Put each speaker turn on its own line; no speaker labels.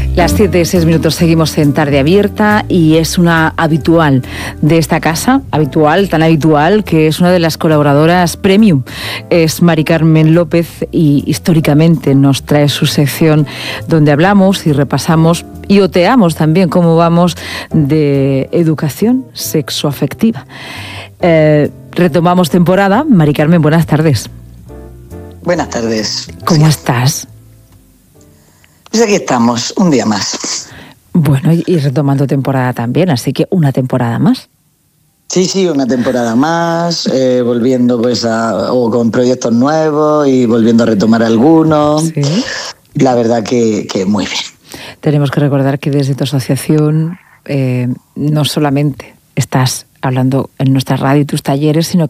Las 7:06 seguimos en Tarde Abierta y es una habitual de esta casa, tan habitual que es una de las colaboradoras premium. Es Mari Carmen López y históricamente nos trae su sección donde hablamos y repasamos y oteamos también cómo vamos de educación sexoafectiva. Retomamos temporada. Mari Carmen, buenas tardes.
Buenas tardes.
¿Cómo estás?
Pues aquí estamos, un día más.
Bueno, y retomando temporada también, así que una temporada más.
Sí, una temporada más, volviendo pues o con proyectos nuevos y volviendo a retomar algunos.
Sí.
La verdad que muy bien.
Tenemos que recordar que desde tu asociación no solamente estás hablando en nuestra radio y tus talleres, sino